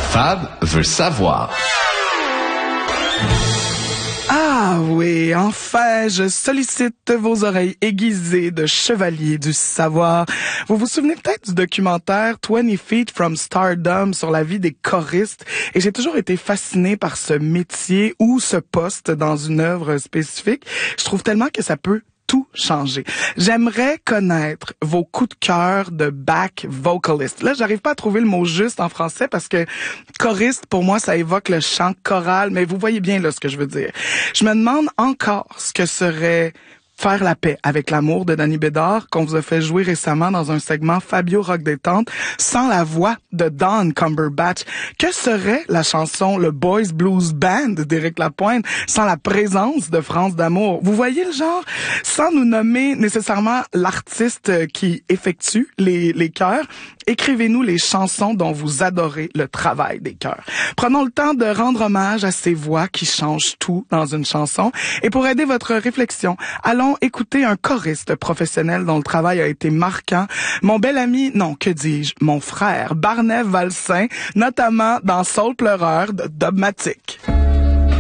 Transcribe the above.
Fab veut savoir. Ah oui, enfin, je sollicite vos oreilles aiguisées de chevalier du savoir. Vous vous souvenez peut-être du documentaire 20 Feet from Stardom sur la vie des choristes? Et j'ai toujours été fascinée par ce métier ou ce poste dans une œuvre spécifique. Je trouve tellement que ça peut tout changer. J'aimerais connaître vos coups de cœur de back vocalist. Là, j'arrive pas à trouver le mot juste en français parce que choriste, pour moi, ça évoque le chant choral, mais vous voyez bien là ce que je veux dire. Je me demande encore ce que serait Faire la paix avec l'amour de Danny Bédard, qu'on vous a fait jouer récemment dans un segment Fabio Rock Détente, sans la voix de Don Cumberbatch. Que serait la chanson Le Boys Blues Band d'Éric Lapointe sans la présence de France d'Amour? Vous voyez le genre? Sans nous nommer nécessairement l'artiste qui effectue les chœurs, écrivez-nous les chansons dont vous adorez le travail des chœurs. Prenons le temps de rendre hommage à ces voix qui changent tout dans une chanson. Et pour aider votre réflexion, allons écouter un choriste professionnel dont le travail a été marquant. Mon bel ami, non, que dis-je, mon frère, Barney Valsin, notamment dans Saul pleureur de Dogmatic.